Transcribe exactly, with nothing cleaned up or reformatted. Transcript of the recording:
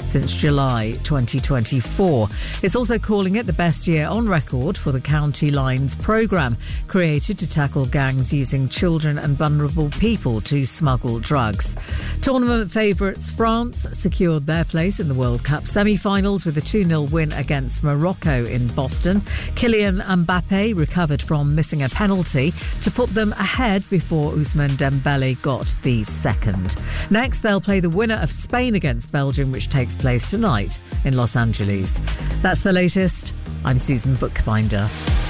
since July twenty twenty-four. It's also calling it the best year on record for the County Lines programme, created to tackle gangs using children and vulnerable people to smuggle drugs. Tournament favourites France secured their place in the World Cup semi-finals with a two nil win against Morocco in Boston. Kylian Mbappe recovered from missing a penalty to put them ahead before Ousmane Dembele got the second. Next, they'll play the winner of Spain against Belgium, which takes place tonight in Los Angeles. That's the latest. I'm Susan Bookbinder.